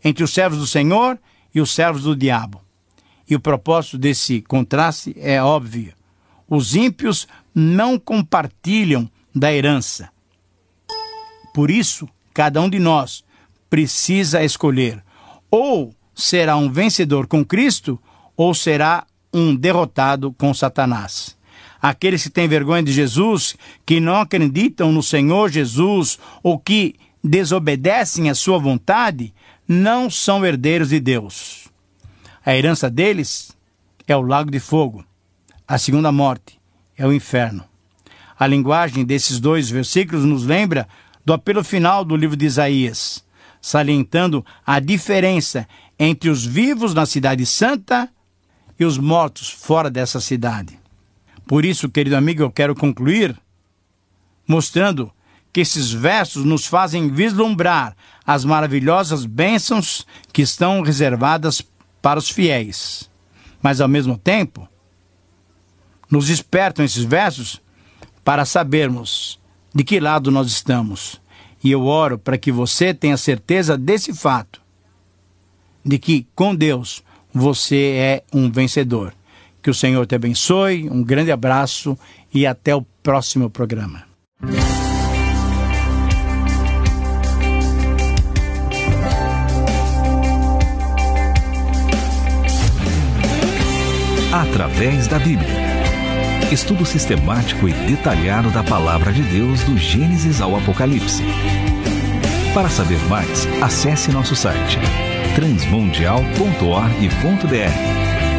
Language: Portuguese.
entre os servos do Senhor e os servos do diabo. E o propósito desse contraste é óbvio. Os ímpios não compartilham da herança. Por isso, cada um de nós precisa escolher: ou será um vencedor com Cristo, ou será um derrotado com Satanás. Aqueles que têm vergonha de Jesus, que não acreditam no Senhor Jesus, ou que desobedecem à sua vontade, não são herdeiros de Deus. A herança deles é o lago de fogo. A segunda morte é o inferno. A linguagem desses dois versículos nos lembra do apelo final do livro de Isaías, salientando a diferença entre os vivos na cidade santa e os mortos fora dessa cidade. Por isso, querido amigo, eu quero concluir mostrando que esses versos nos fazem vislumbrar as maravilhosas bênçãos que estão reservadas para os fiéis. Mas, ao mesmo tempo, nos despertam esses versos para sabermos de que lado nós estamos. E eu oro para que você tenha certeza desse fato, de que com Deus você é um vencedor. Que o Senhor te abençoe, um grande abraço e até o próximo programa. Através da Bíblia. Estudo sistemático e detalhado da Palavra de Deus do Gênesis ao Apocalipse. Para saber mais, acesse nosso site transmundial.org.br